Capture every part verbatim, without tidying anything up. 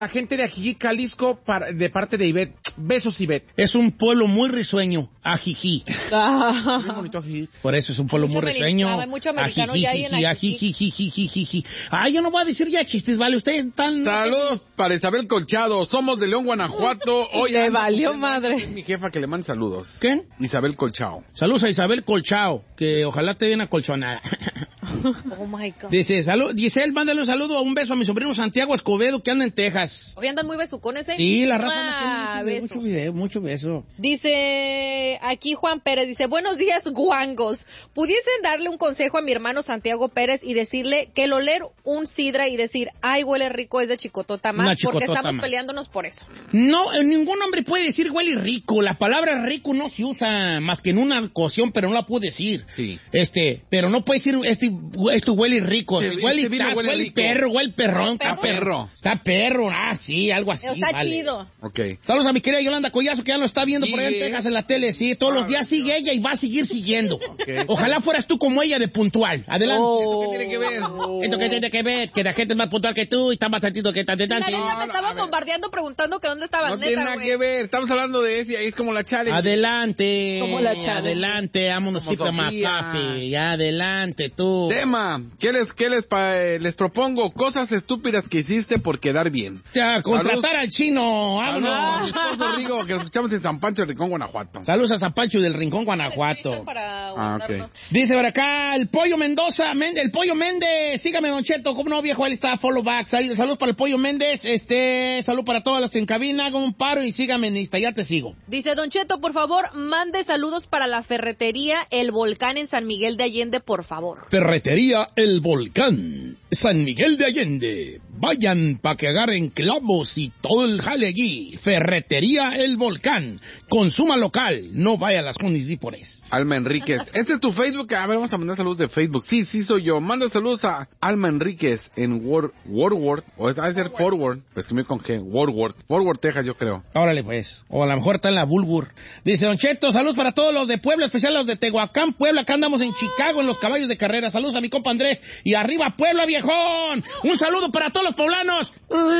La gente de Ajijic, Jalisco, para, de parte de Ivette. Besos, Ivette. Es un pueblo muy risueño, Ajijic. Ah. Muy bonito Ajijic. Por eso es un pueblo muy risueño. Hay mucho americano ya ahí en Ajijic. Ay, yo no voy a decir ya chistes, vale. Ustedes están... Saludos para Isabel Colchado. Somos de León, Guanajuato. Hoy le valió madre. Es mi jefa que le manda saludos. ¿Quién? Isabel Colchado. Saludos a Isabel Colchado, que ojalá te den acolchonada. Oh my God. Dice, salud, Giselle, mándale un saludo, un beso a mi sobrino Santiago Escobedo, que anda en Texas. Hoy andan muy besucones, ¿eh? Sí, la raza ah, no tiene mucho, mucho video, mucho beso. Dice aquí Juan Pérez, dice, buenos días, guangos. ¿Pudiesen darle un consejo a mi hermano Santiago Pérez y decirle que el oler un sidra y decir, ay, huele rico, es de chicotota más? Chicotota porque estamos más. peleándonos por eso. No, ningún hombre puede decir huele rico. La palabra rico no se usa más que en una ocasión, pero no la puede decir. Sí. Este, pero no puede decir, este, esto huele rico. Este, huele, este vino tas, huele huele rico. perro, huele perrón. Está Está perro. Está perro, ah, sí, algo así. Está vale. chido. Ok. Saludos a mi querida Yolanda Collazo, que ya lo está viendo por allá en Sigue. Texas en la tele, sí. Todos los días sigue ella y va a seguir siguiendo. Okay. Ojalá fueras tú como ella de puntual. Adelante. ¿Esto qué tiene que ver? ¿Esto qué tiene que ver? Que la gente es más puntual que tú y está más tantito que tan de La tanto. niña me estaba bombardeando preguntando que dónde estaba No neta, tiene nada güey. que ver. Estamos hablando de ese. Ahí es como la challenge. Adelante. Como la chava. Adelante, vámonos Como siempre más Sofía. fácil. Adelante, tú. Tema. ¿Qué les, qué les, pa- eh, les propongo? Cosas estúpidas que hiciste por quedar bien. Ya, contratar al chino. Saludos a Vámonos. mi esposo Rigo, que lo escuchamos en San Pancho, Rincón, Guanajuato. Saludos a San Pancho del Rincón, Guanajuato. Para Ah, ok. guardarlo. Dice por acá, el Pollo Mendoza, Méndez, el Pollo Méndez, sígame, Don Cheto, ¿cómo no, viejo? Él está follow back. Sal- Saludos para el Pollo Méndez, este, salud para todas las en cabina, hago un paro y sígame en Insta, ya te sigo. Dice, Don Cheto, por favor, mande saludos para la ferretería El Volcán en San Miguel de Allende, por favor. Ferretería El Volcán, San Miguel de Allende. Vayan pa' que agarren clavos y todo el jale allí. Ferretería El Volcán. Consuma local, no vaya a las Junisdípores. Alma Enríquez. Este es tu Facebook. A ver, vamos a mandar saludos de Facebook. Sí, sí soy yo. Manda saludos a Alma Enríquez en Word, Wordward. O es, ha de ser Forward. Pues escribí con G. Wordward. Forward, Texas, yo creo. Órale pues, o a lo mejor está en la Bulgur. Dice Don Cheto, saludos para todos los de Puebla, especial los de Tehuacán, Puebla, acá andamos en Chicago en los caballos de carrera. Saludos a mi compa Andrés y arriba Puebla, viejón. Un saludo para todos los poblanos.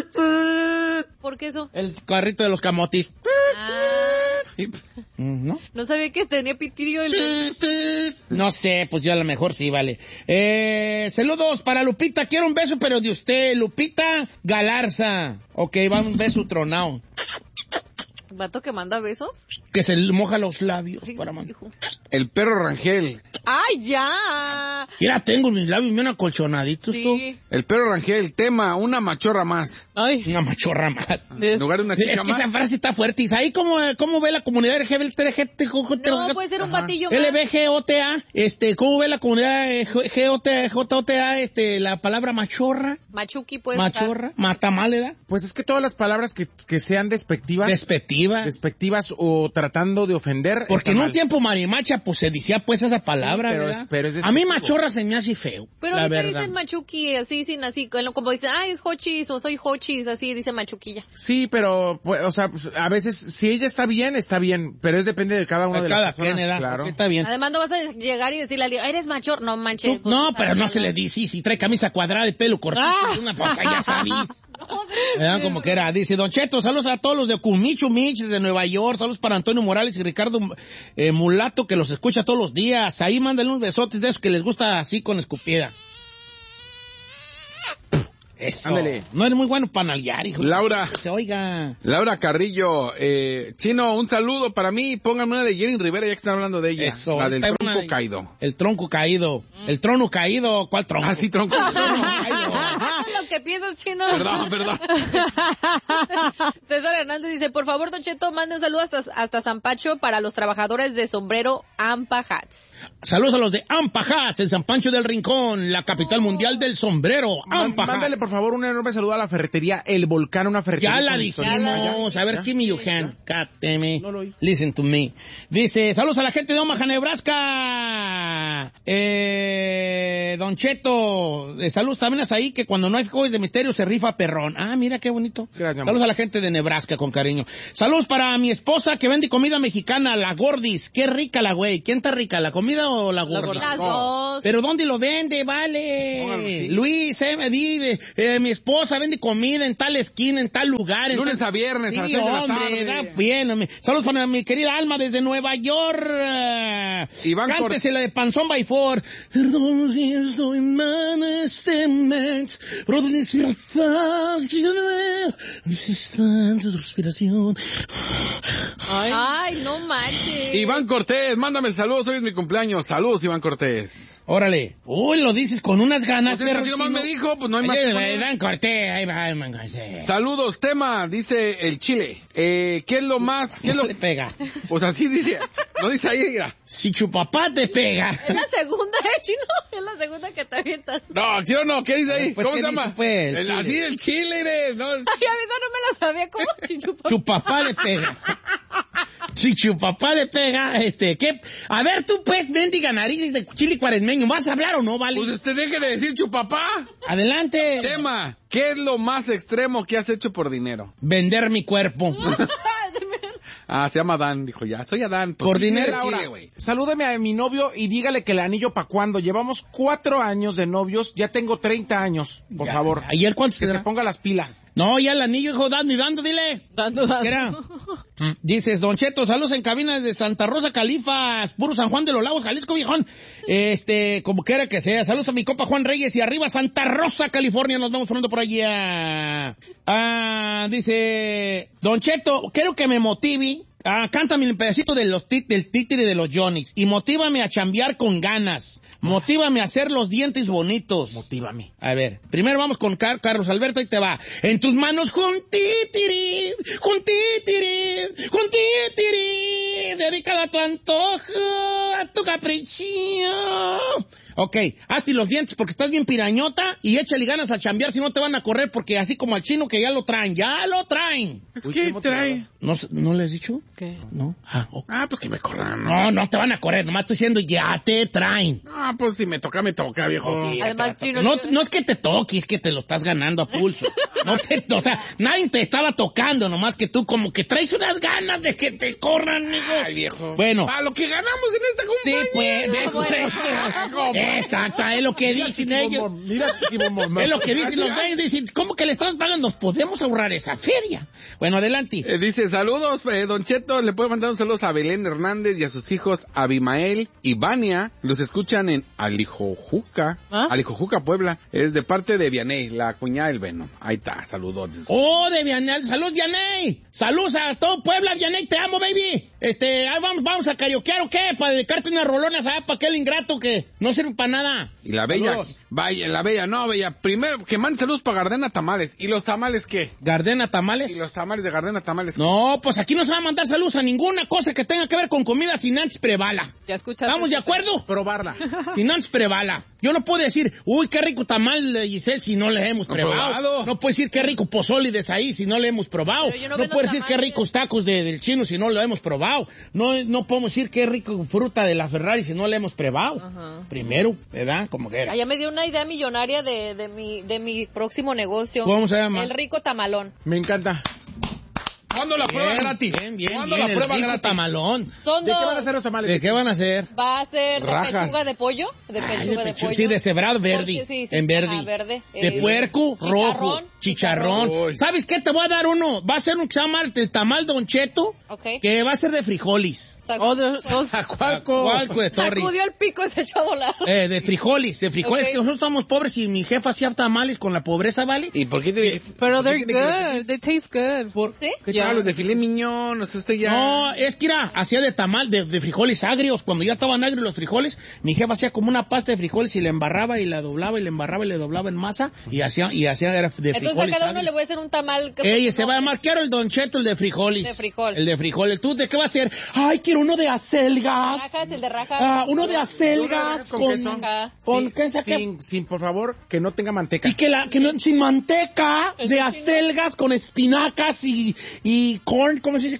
¿Por qué eso? El carrito de los camotis. Ah, ¿No? no sabía que tenía pitirio el... No sé, pues yo a lo mejor sí, vale. Eh, saludos para Lupita, quiero un beso, pero de usted, Lupita Galarza. Ok, va un beso tronado. ¿Vato que manda besos? Que se le moja los labios para mandar. El perro Rangel. ¡Ay, ya! Mira, tengo mis labios bien acolchonaditos, tú. Sí. El perro Rangel. Tema, una machorra más. Ay. Una machorra más. En lugar de una chica Es que más. esa frase está fuerte. ¿Y ahí cómo, cómo ve la comunidad L G B T? No, puede ser un batillo más. L B G O T A, este, ¿cómo ve la comunidad G O T J O T A, este, la palabra machorra? Machuki puede Machorra, matamaleda, Pues es que todas las palabras que, que sean despectivas, despectiva. despectivas o tratando de ofender. Porque está en un mal. tiempo marimacha, pues se decía pues esa palabra, Sí, pero ¿verdad? es- pero es A mí despectivo. machorra se me hace feo, Pero la ahorita verdad. dicen machuki así, sin así, como dicen, ay, es hochis o soy hochis, así dice machuquilla. Sí, pero, pues, o sea, pues, a veces, si ella está bien, está bien, pero es depende de cada una de Cada las personas. quien, ¿verdad? Claro. Está bien. Además no vas a llegar y decirle al eres machor, no manches. Tú- no, pero no se le dice, sí, si trae camisa cuadrada y pelo cortito, Ah. una cosa, ya sabís. ¿Verdad? Como que era. Dice, Don Cheto, saludos a todos los de Cumicho Mich, desde Nueva York, saludos para Antonio Morales y Ricardo eh, Mulato, que los escucha todos los días. Ahí mándale unos besotes de esos que les gusta así con escupida. Eso. Ándale. No eres muy bueno para nalguear, hijo. Laura. Que se oiga. Laura Carrillo, eh, Chino, un saludo para mí. Pónganme una de Jenny Rivera, ya que están hablando de ella. Eso. La del Está tronco una- caído. El tronco caído. El trono caído. ¿Cuál tronco? Ah, sí, tronco. Lo que piensas, chino. Perdón, perdón. César Hernández dice, por favor, Don Cheto, mande un saludo hasta, hasta San Pacho para los trabajadores de sombrero Ampa Hats. Saludos a los de Ampa Hats, en San Pancho del Rincón, la capital mundial del sombrero. Ampa Hats. Mándale, por favor, un enorme saludo a la ferretería El Volcán, una ferretería. Ya la con dijimos. historia. A ver, ¿Ya? give me your hand. God damn it. No lo oí. Listen to me. Dice, saludos a la gente de Omaha, Nebraska. Eh, Don Cheto, eh, saludos también a Saí, que que cuando no hay juegos de misterio se rifa perrón. Ah, mira qué bonito. Gracias, Saludos a la gente de Nebraska con cariño. Saludos para mi esposa que vende comida mexicana, la Gordis. Qué rica la güey. ¿Quién está rica, la comida o la Gordis? Las dos. Pero ¿dónde lo vende? Vale. Póngalo, sí. Luis, eh, me vive. Eh, mi esposa vende comida en tal esquina, en tal lugar. En Lunes tal... a viernes, sí, a las seis de la hombre, tarde. da bien. Hombre. Saludos para mi querida Alma desde Nueva York. Iván Cor- Cántese la de Panzón by Four. Perdón si estoy mal este mes. Pero de paz que yo no veo. Instante de respiración. Ay. Ay, no manches. Iván Cortés, mándame saludos, hoy es mi cumpleaños. Saludos, Iván Cortés. Órale. Uy, lo dices con unas ganas. Pues es que perro así nomás chino. me dijo, pues no hay más Ay, que ay, poner. Iván Cortés, ahí va, Iván Cortés. Saludos, tema, dice el Chile. Eh, ¿qué es lo más? ¿Qué es No lo le pega. Pues así dice, lo dice ahí, mira. Si chupapá te pega. Es la segunda, ¿eh, Chino? Es la segunda que te avientas. No, ¿sí o no? ¿Qué dice ahí? Pues, ¿Cómo ¿qué se llama? dice, pues? El- Chile. así el Chile, de, no. Ay, a mí esa no me la sabía. ¿Cómo? Chichupa. Chupapá le pega. Si chupapá le pega, este, ¿qué? A ver, tú pues, mendiga nariz de chile cuaresmeño, ¿vas a hablar o no, vale? Pues usted deje de decir chupapá. Adelante. Tema, ¿qué es lo más extremo que has hecho por dinero? Vender mi cuerpo. Ah, se llama Adán, dijo ya. Soy Adán. Pues, Por sí, dinero. de Laura, Chile, güey. salúdeme a mi novio y dígale que el anillo pa' cuando. Llevamos cuatro años de novios, ya tengo treinta años, por Ya. favor. ¿Ayer cuántos Que se tendrá? ponga las pilas. No, ya el anillo, hijo, dando y dando, dile. Dando, dando. ¿Qué era? Dices, Don Cheto, saludos en cabinas de Santa Rosa, Califas, puro San Juan de los Lagos, Jalisco, viejón. Este, como quiera que sea. Saludos a mi copa Juan Reyes y arriba Santa Rosa, California. Nos vamos pronto por allá. Ah, dice, Don Cheto, quiero que me motive. Ah, cántame un pedacito de los tit del títere de los Johnnies y motívame a chambear con ganas. Motívame a hacer los dientes bonitos. Motívame. A ver, primero vamos con Car Carlos Alberto y te va. En tus manos, juntitiri, juntitiri, juntitiri, dedicada a tu antojo, a tu capricho. Ok, hazte los dientes porque estás bien pirañota y échale ganas a chambear si no te van a correr porque así como al chino que ya lo traen, ya lo traen. Uy, ¿qué trae? ¿No, ¿no le has dicho? ¿Qué? No. Ah, ok. Ah, pues que me corran. ¿no? No, no te van a correr, nomás estoy diciendo ya te traen. Ah, pues si me toca, me toca, viejo. Sí, Además, te- Chino, no, yo- no es que te toque, es que te lo estás ganando a pulso. No te, o sea, nadie te estaba tocando, nomás que tú como que traes unas ganas de que te corran, amigo. Ay, viejo. Bueno. A lo que ganamos en esta Sí, compañía. pues, eso, exacto, es lo que dicen ellos. Mira, chiquibombón. Es lo que dicen los güeyes, dicen, ¿cómo que le están pagando? Nos podemos ahorrar esa feria. Bueno, adelante. Eh, dice, saludos, eh, Don Cheto, le puedo mandar un saludo a Belén Hernández y a sus hijos Abimael y Vania. Los escuchan en Alijojuca, ¿Ah? Alijojuca, Puebla. Es de parte de Vianey, la cuñada del Venom. Ahí está, saludos. Oh, de Vianey. Salud, Vianey. Saludos a todo Puebla, Vianey. Te amo, baby. Este, ahí vamos, vamos a karaokear o qué, para dedicarte unas rolonas, ¿sabes? Para aquel ingrato que no sirve para nada. Y la bella, Saludos. vaya, la bella, no, bella. Primero, que mande saludos para Gardena Tamales. ¿Y los tamales qué? Gardena Tamales. ¿Y los tamales de Gardena Tamales? No, pues aquí no se va a mandar saludos a ninguna cosa que tenga que ver con comida sin antes prevala. Ya escuchaste. ¿Estamos de acuerdo? Probarla. Sin antes prevala. Yo no puedo decir, uy, qué rico tamal, eh, Giselle, si no le hemos No probado. probado. No puedo decir qué rico pozole de ahí si no le hemos probado. Pero yo no No, vendo puedo decir qué tamales. ricos tacos de- del chino si no lo hemos probado. No, no podemos decir qué rico fruta de la Ferrari si no le hemos probado. Ajá. Primero, ¿verdad? Como que era. Allá me dio una idea millonaria de, de, mi, de mi próximo negocio. ¿Cómo se llama? El rico tamalón. Me encanta. ¿Cuándo la prueba Bien, gratis? Bien, bien, ¿Cuándo bien, la el prueba rico gratis? tamalón. Son ¿De dos. qué van a hacer los tamales? ¿De qué van a hacer? Va a ser de Rajas. pechuga de pollo. De Ay, pechuga de, pechu- pollo. Sí, de cebrado verde. Porque sí, sí, en verde. ajá, verde. De Eh, puerco chicharrón, rojo. Chicharrón. Uy. ¿Sabes qué? Te voy a dar uno. Va a ser un tamal, el tamal Don Cheto, Ok. que va a ser de frijoles. Sac- Oh, de- dos- Acualco. Acualco de Torres. Sacudió el pico y se echó a volar. Eh, de frijoles, de frijoles, Ok. que nosotros estamos pobres y mi jefa hacía tamales con la pobreza, ¿vale? ¿Y por qué te Pero they're good. They taste good. Por... ¿Sí? ¿Qué Ya. tal los de filé miñón? No sé, usted ya... No, es que era, hacía de tamal, de, de frijoles agrios. Cuando ya estaban agrios los frijoles, mi jefa hacía como una pasta de frijoles y la embarraba y la doblaba y la embarraba y le doblaba en masa y hacía, y hacía era de Entonces frijoles a cada uno agrios. le voy a hacer un tamal. que- Ella se va a llamar, quiero el Don Cheto, el de frijoles. De frijol. El de frijoles. ¿Tú de qué va a ser? Ay, quiero uno de acelgas. Rajas, el de rajas. Ah, uno de acelgas Con con, queso. Ajá. con Sí, queso que- sin, sin, por favor, que no tenga manteca. y que la que no sin manteca, de acelgas con espinacas y y corn, ¿cómo se dice corn?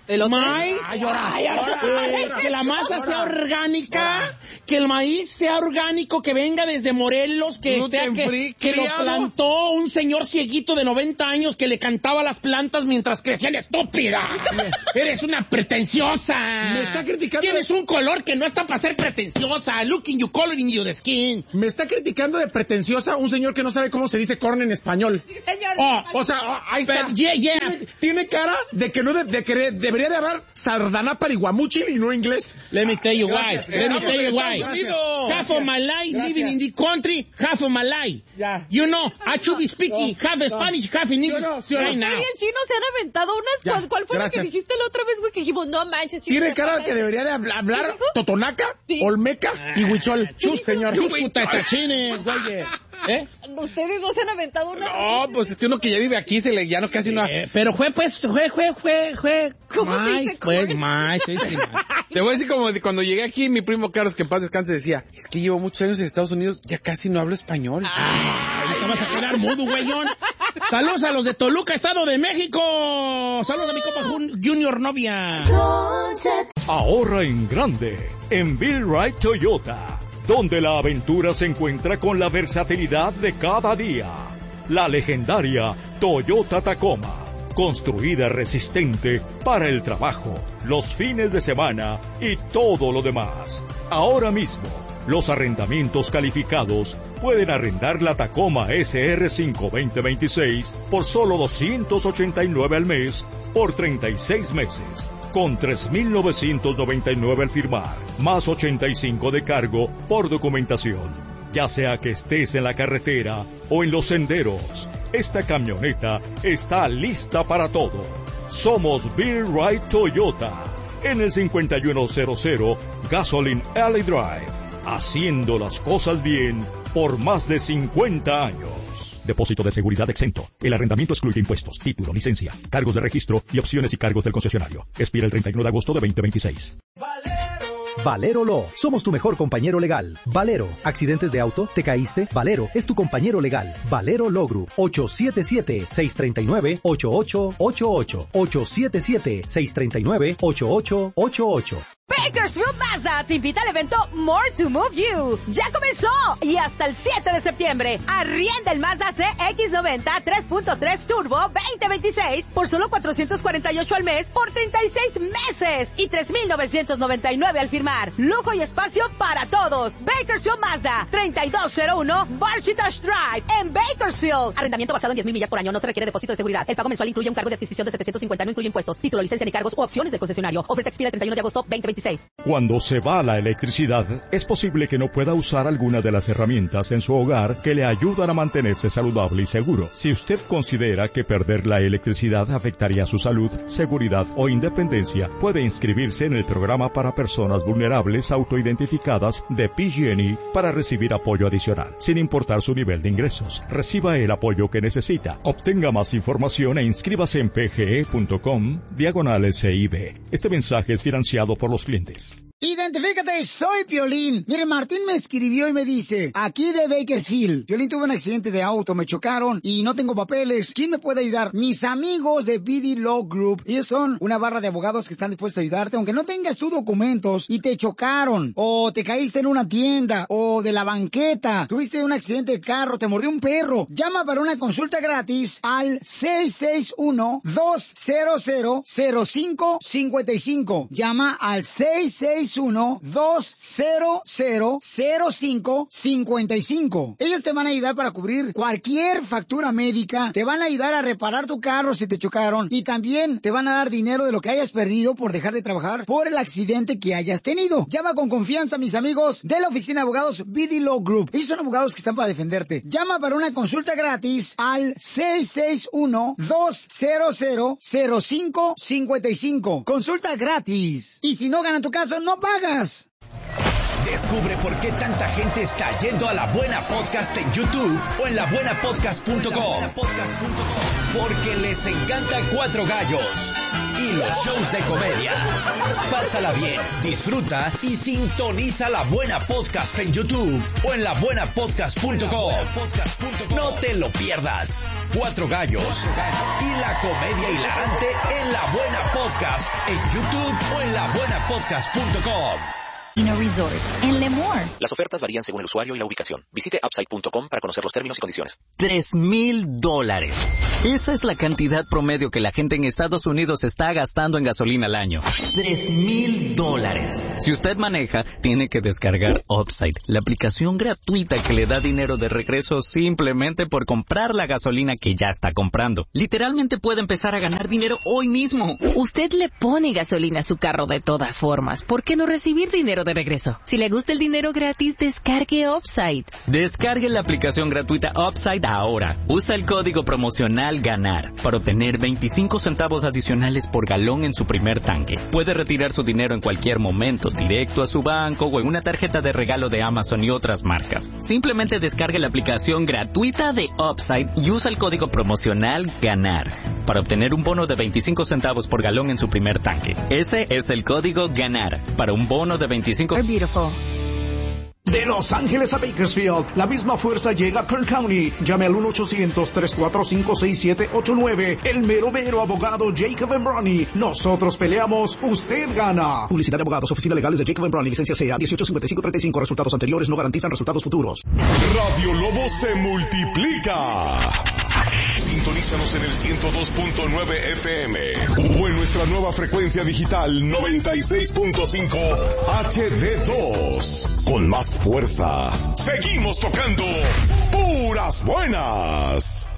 ¿El otro? Maíz, Ay, ahora, ay, ahora, eh, ahora, que la masa ahora, sea orgánica, ahora. que el maíz sea orgánico, que venga desde Morelos, que, Gluten sea, free, que, que lo criado. plantó un señor cieguito de noventa años que le cantaba a las plantas mientras crecían. ¡Estúpida! Eres una pretenciosa. Me está criticando. Tienes un color que no está para ser pretenciosa. Look in your color in your skin. Me está criticando de pretenciosa un señor que no sabe cómo se dice corn en español. Señor. Oh, O sea, oh, ahí está. But yeah, yeah. Tiene, tiene cara de que no de, de que debería de hablar sardanapar y guamuchil y no inglés. Let me tell you why. Gracias, Let me gracias, tell you gracias, why. gracias. Half of my life Gracias. living in the country, half of my life. Ya. You know, I should be speaking No, half no. Spanish, half in English no, sí o no. right now. Y el chino se han aventado unas. Ya, ¿Cuál, cuál fue gracias. lo que dijiste la otra vez, güey? Que dijimos, no manches, chino. Tiene te cara de pasas. que debería de hablar, hablar dijo? totonaca, Sí. olmeca y huichol. Chus, señor. Chus, puta, tachines, güey. ¿Eh? Ustedes no se han aventado una. No, pues es que uno que ya vive aquí se le ya no casi no. Eh, pero fue, pues, fue, fue, fue, fue. ¿Cómo se Más, dice pues, corn? más, sí, sí, más. Te voy a decir como de cuando llegué aquí, mi primo Carlos, que en paz descanse, decía, es que llevo muchos años en Estados Unidos, ya casi no hablo español. Ay, te vas a quedar mudo, güeyón. Saludos a los de Toluca, Estado de México. Saludos a mi copa Jun- Junior Novia. Ahorra en grande en Bill Wright Toyota, donde la aventura se encuentra con la versatilidad de cada día. La legendaria Toyota Tacoma, construida resistente para el trabajo, los fines de semana y todo lo demás. Ahora mismo, los arrendamientos calificados pueden arrendar la Tacoma S R cinco veinte veintiséis por solo doscientos ochenta y nueve al mes por treinta y seis meses, con tres mil novecientos noventa y nueve al firmar, más ochenta y cinco de cargo por documentación. Ya sea que estés en la carretera o en los senderos, esta camioneta está lista para todo. Somos Bill Wright Toyota, en el cincuenta y uno cero cero Gasoline Alley Drive, haciendo las cosas bien por más de cincuenta años. Depósito de seguridad exento. El arrendamiento excluye impuestos, título, licencia, cargos de registro y opciones y cargos del concesionario. Expira el treinta y uno de agosto de veinte veintiséis. Valero Law, somos tu mejor compañero legal. Valero, accidentes de auto, te caíste, Valero es tu compañero legal. Valero Law Group, ocho siete siete, seis tres nueve, ocho ocho ocho ocho, ocho siete siete, seis tres nueve, ocho ocho ocho ocho. Bakersfield Mazda te invita al evento More to Move You. ¡Ya comenzó! Y hasta el siete de septiembre, arrienda el Mazda C X noventa tres punto tres Turbo veinte veintiséis por solo cuatrocientos cuarenta y ocho al mes por treinta y seis meses y tres mil novecientos noventa y nueve al firmar. Lujo y espacio para todos. Bakersfield Mazda, treinta y dos cero uno Barchitash Drive en Bakersfield. Arrendamiento basado en diez mil millas por año. No se requiere depósito de seguridad. El pago mensual incluye un cargo de adquisición de setecientos cincuenta, no incluye impuestos, título, licencia ni cargos u opciones del concesionario. Oferta expira el treinta y uno de agosto veinte veintiséis. Cuando se va la electricidad, es posible que no pueda usar alguna de las herramientas en su hogar que le ayudan a mantenerse saludable y seguro. Si usted considera que perder la electricidad afectaría su salud, seguridad o independencia, puede inscribirse en el programa para personas vulnerables autoidentificadas de P G and E para recibir apoyo adicional, sin importar su nivel de ingresos. Reciba el apoyo que necesita. Obtenga más información e inscríbase en pge.com diagonal S I B. Este mensaje es financiado por los clientes. Identifícate, soy Piolín. Mire, Martín me escribió y me dice, aquí de Bakersfield, Piolín tuve un accidente de auto, me chocaron y no tengo papeles. ¿Quién me puede ayudar? Mis amigos de B D Law Group. Ellos son una barra de abogados que están dispuestos a ayudarte, aunque no tengas tus documentos y te chocaron, o te caíste en una tienda, o de la banqueta, tuviste un accidente de carro, te mordió un perro. Llama para una consulta gratis al seis seis uno, dos cero cero, cero cinco cinco cinco. Llama al seis seis uno, dos cero cero, cero cinco cinco cinco. Ellos te van a ayudar para cubrir cualquier factura médica, te van a ayudar a reparar tu carro si te chocaron y también te van a dar dinero de lo que hayas perdido por dejar de trabajar por el accidente que hayas tenido. Llama con confianza a mis amigos de la oficina de abogados B D Law Group. Ellos son abogados que están para defenderte. Llama para una consulta gratis al seis seis uno, dos cero cero, cero cinco cinco cinco. Consulta gratis. Y si no ganan tu caso, no pagas. Descubre por qué tanta gente está yendo a La Buena Podcast en YouTube o en la buena podcast punto com. Porque les encanta Cuatro Gallos y los shows de comedia. Pásala bien, disfruta y sintoniza La Buena Podcast en YouTube o en la buena podcast punto com. No te lo pierdas. Cuatro Gallos y la comedia hilarante en La Buena Podcast en YouTube o en la buena podcast punto com. Resort en Lemoore. Las ofertas varían según el usuario y la ubicación. Visite upside punto com para conocer los términos y condiciones. Tres mil dólares. Esa es la cantidad promedio que la gente en Estados Unidos está gastando en gasolina al año. Tres mil dólares. Si usted maneja, tiene que descargar Upside, la aplicación gratuita que le da dinero de regreso simplemente por comprar la gasolina que ya está comprando. Literalmente puede empezar a ganar dinero hoy mismo. Usted le pone gasolina a su carro de todas formas. ¿Por qué no recibir dinero de regreso? Si le gusta el dinero gratis, descargue Upside. Descargue la aplicación gratuita Upside ahora. Usa el código promocional GANAR para obtener veinticinco centavos adicionales por galón en su primer tanque. Puede retirar su dinero en cualquier momento, directo a su banco o en una tarjeta de regalo de Amazon y otras marcas. Simplemente descargue la aplicación gratuita de Upside y usa el código promocional GANAR para obtener un bono de veinticinco centavos por galón en su primer tanque. Ese es el código GANAR para un bono de veinticinco... Beautiful. De Los Ángeles a Bakersfield, la misma fuerza llega a Kern County. Llame al uno ochocientos, tres cuatro cinco, seis siete ocho nueve. El mero mero abogado Jacob and Bronny. Nosotros peleamos, usted gana. Publicidad de abogados, oficinas legales de Jacob and Bronny, licencia C A dieciocho cincuenta y cinco treinta y cinco. Resultados anteriores no garantizan resultados futuros. Radio Lobo se multiplica. Sintonízanos en el ciento dos punto nueve F M o en nuestra nueva frecuencia digital noventa y seis punto cinco H D dos. Con más fuerza. Seguimos tocando puras buenas.